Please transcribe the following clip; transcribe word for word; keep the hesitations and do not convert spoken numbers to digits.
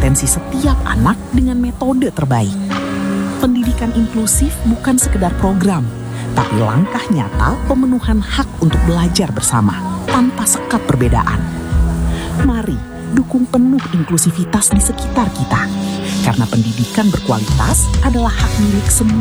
potensi setiap anak dengan metode terbaik. Pendidikan inklusif bukan sekedar program, tapi langkah nyata pemenuhan hak untuk belajar bersama, tanpa sekat perbedaan. Mari dukung penuh inklusivitas di sekitar kita, karena pendidikan berkualitas adalah hak milik semua.